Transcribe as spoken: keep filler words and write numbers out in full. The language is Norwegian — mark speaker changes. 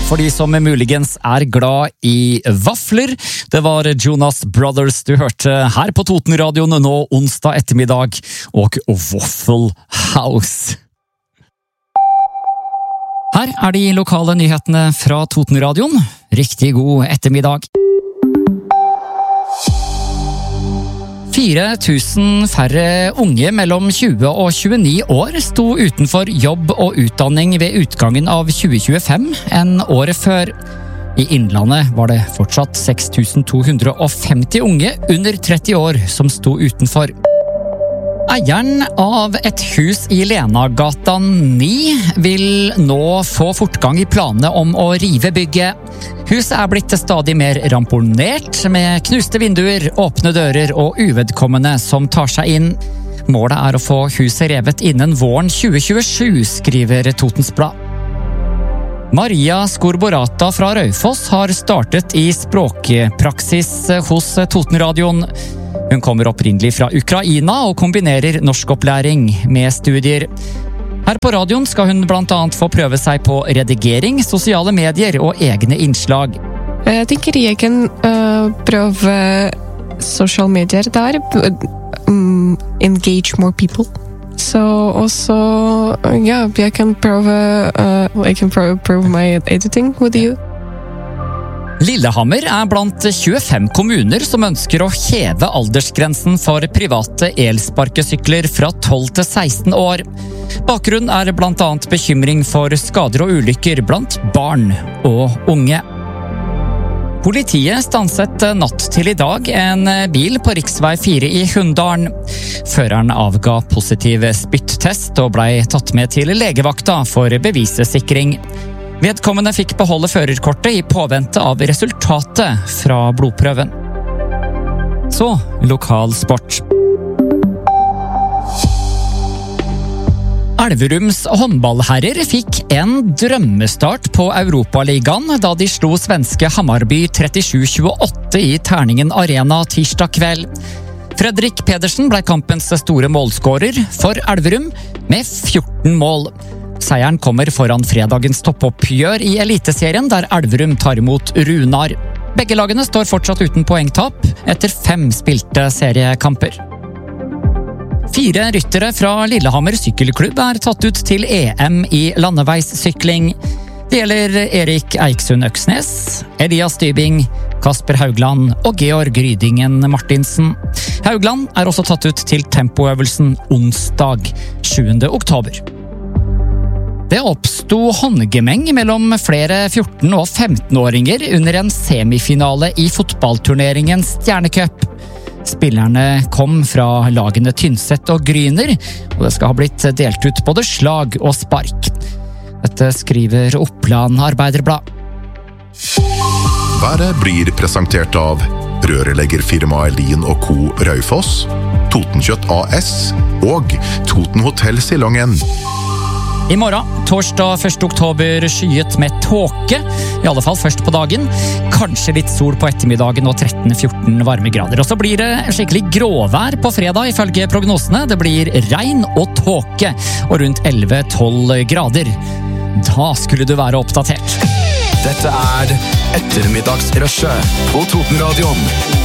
Speaker 1: for de som muligens er glad i vafler. Det var Jonas Brothers du hørte her på Totenradioen nå onsdag ettermiddag, og Waffle House. Her er de lokale nyhetene fra Totenradioen. Riktig god ettermiddag. fire tusen færre unge mellom tjue og tjueni år sto utenfor jobb og utdanning ved utgangen av tjue tjuefem enn året før. I Innlandet var det fortsatt seks tusen to hundre og femti unge under tretti år som sto utenfor. Eieren av et hus i Lenagata ni vil nå få fortgang i planene om å rive bygget. Huset er blitt stadig mer ramponert, med knuste vinduer, åpne dører og uvedkommende som tar seg inn. Målet er å få huset revet innen våren tjue tjuesju, skriver Totens Blad. Maria Skorborata fra Raufoss har startet i språkpraksis hos Totenradioen. Hun kommer opprinnelig fra Ukraina og kombinerer norskopplæring med studier. Her på radioen skal hun blant annet få prøve seg på redigering, sosiale medier og egne innslag.
Speaker 2: Jeg tenker jeg kan uh, prøve sosiale medier der, um, engage more people. Så også, ja, jeg kan prøve, uh, jeg kan prøve, prøve my editing with you.
Speaker 1: Lillehammer er blant tjuefem kommuner som ønsker å heve aldersgrensen for private elsparkesykler fra tolv til seksten år. Bakgrunnen er blant annet bekymring for skader og ulykker blant barn og unge. Politiet stanset natt til i dag en bil på riksvei fire i Hunndalen. Føreren avga positiv spyttest og ble tatt med til legevakta for bevissikring. Vedkommende fikk beholde førerkortet i påvente av resultatet fra blodprøven. Så, lokal sport. Elverums håndballherrer fikk en drømmestart på Europaligaen da de slo svenske Hammarby trettisju tjueåtte i Terningen Arena tirsdag kveld. Fredrik Pedersen ble kampens store målskårer for Elverum med fjorten mål. Seieren kommer foran fredagens toppoppgjør i Eliteserien, der Elverum tar imot Runar. Begge lagene står fortsatt uten poengtap etter fem spilte seriekamper. Fire ryttere fra Lillehammer sykkelklubb er tatt ut til E M i landeveissykling. Det gjelder Erik Eiksund Øksnes, Elias Dybing, Kasper Haugland og Georg Rydingen Martinsen. Haugland er også tatt ut til tempoøvelsen onsdag sjuende oktober. Det oppsto håndgemeng mellom flere fjorten- og femten-åringer under en semifinale i fotballturneringen Stjernecup. Spillerne kom fra lagene Tynset og Gryner, og det skal ha blitt delt ut både slag og spark. Dette skriver Oppland Arbeiderblad.
Speaker 3: Været blir presentert av rørleggerfirmaet Lien og Co. Raufoss, Totenkjøtt A S og Toten Hotel Silongen.
Speaker 1: I morgen, torsdag første oktober, skyet med tåke, i alle fall først på dagen. Kanskje litt sol på ettermiddagen og tretten til fjorten varmegrader. Og så blir det skikkelig gråvær på fredag, ifølge prognosene. Det blir regn og tåke, og rundt elleve til tolv grader. Da skulle du være oppdatert.
Speaker 4: Dette er Ettermiddagsrushet på Totenradioen.